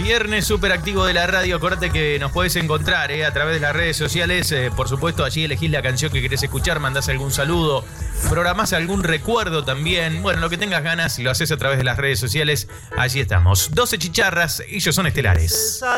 Viernes súper activo de la radio. Acordate que nos podés encontrar a través de las redes sociales. Por supuesto, allí elegís la canción que querés escuchar, mandás algún saludo, programás algún recuerdo también. Bueno, lo que tengas ganas, lo haces a través de las redes sociales. Allí estamos. 12 chicharras, ellos son estelares.